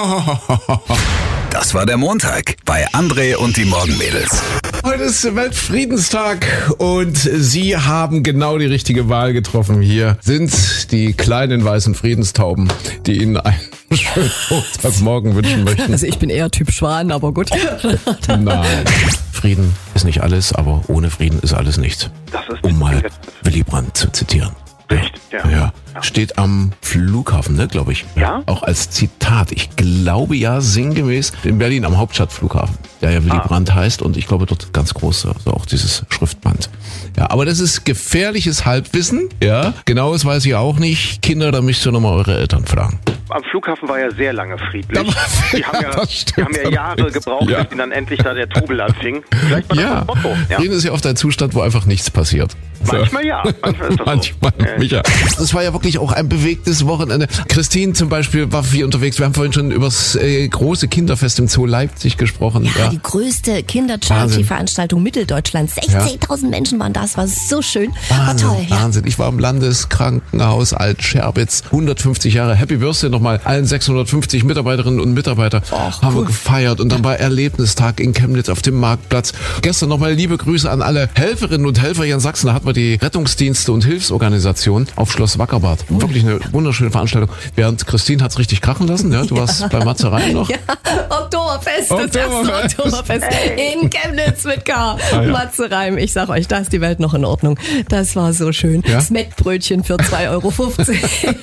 Das war der Montag bei André und die Morgenmädels. Heute ist Weltfriedenstag und Sie haben genau die richtige Wahl getroffen. Hier sind die kleinen weißen Friedenstauben, die Ihnen einen schönen Montagmorgen wünschen möchten. Also ich bin eher Typ Schwan, aber gut. Nein. Frieden ist nicht alles, aber ohne Frieden ist alles nichts. Das ist Um mal nicht Willy Brandt zu zitieren. Richtig, ja. Ja. Steht am Flughafen, ne, glaube ich. Ja? Auch als Zitat. Ich glaube ja sinngemäß in Berlin am Hauptstadtflughafen, der ja Willy Brandt heißt und ich glaube dort ganz groß, also auch dieses Schriftband. Ja, aber das ist gefährliches Halbwissen. Ja, genaues weiß ich auch nicht. Kinder, da müsst ihr nochmal eure Eltern fragen. Am Flughafen war ja sehr lange friedlich. Die haben das ja stimmt Jahre gebraucht, Ja. bis ihnen dann endlich da der Trubel anfing. Vielleicht war das Ja, das Motto. Ja. Frieden ist ja oft ein Zustand, wo einfach nichts passiert. Manchmal ja, manchmal ist das Manchmal, so. Micha. Das war ja wirklich auch ein bewegtes Wochenende. Christine zum Beispiel war viel unterwegs. Wir haben vorhin schon über das große Kinderfest im Zoo Leipzig gesprochen. Ja, die größte Kinder-Charity-Veranstaltung Mitteldeutschlands. 16.000 Menschen waren da, es war so schön. Wahnsinn, War toll, ja. Wahnsinn. Ich war im Landeskrankenhaus Alt-Scherbitz. 150 Jahre. Happy Birthday nochmal allen 650 Mitarbeiterinnen und Mitarbeiter haben wir gefeiert. Und dann war Erlebnistag in Chemnitz auf dem Marktplatz. Gestern nochmal liebe Grüße an alle Helferinnen und Helfer hier in Sachsen. Da hatten wir die Rettungsdienste und Hilfsorganisation auf Schloss Wackerbad. Wirklich eine wunderschöne Veranstaltung. Während Christine hat's richtig krachen lassen. Ja, du warst bei Matze Reim noch. Ja, Oktoberfest, das erste Oktoberfest in Chemnitz mit K. ja. Matze Reim, ich sag euch, da ist die Welt noch in Ordnung. Das war so schön. Ja? Das Mettbrötchen für 2,50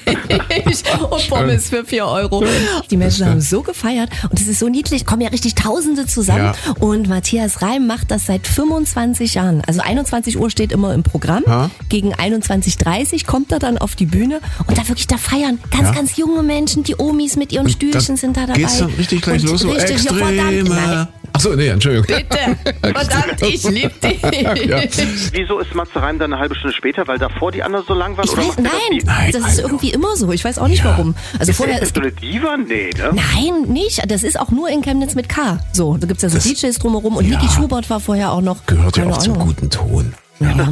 € und Pommes für 4 €. Die Menschen haben so gefeiert und es ist so niedlich, kommen ja richtig Tausende zusammen. Ja. Und Matthias Reim macht das seit 25 Jahren. Also 21 Uhr steht immer im Programm. Ja. Gegen 21:30 kommt er dann auf die Bühne und da wirklich da feiern ganz junge Menschen, die Omis mit ihren Stühlchen sind da dabei. Geht's dann richtig gleich Und los? So richtig, ja, verdammt, nein. extreme. Achso, nee, Entschuldigung. Bitte, verdammt, ich lieb dich. Ja. Wieso ist Matze Reim dann eine halbe Stunde später, weil davor die anderen so lang waren? Ich oder weiß, macht er das nein, wie- das ist irgendwie immer so. Ich weiß auch nicht warum. Also vorher Ist ist so eine Diva? Nee, ne? Nein, nicht. Das ist auch nur in Chemnitz mit K. So, da gibt's ja so DJs drumherum und Ja. Niki Schubert war vorher auch noch. Gehört ja Keine auch zum Ahnung. guten Ton. Ja.